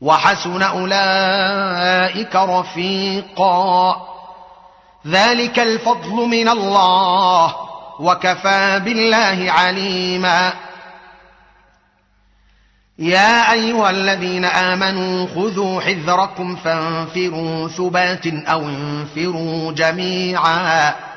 وحسن أولئك رفيقا. ذلك الفضل من الله وكفى بالله عليما. يا أيها الذين آمنوا خذوا حذركم فانفروا ثبات أو انفروا جميعا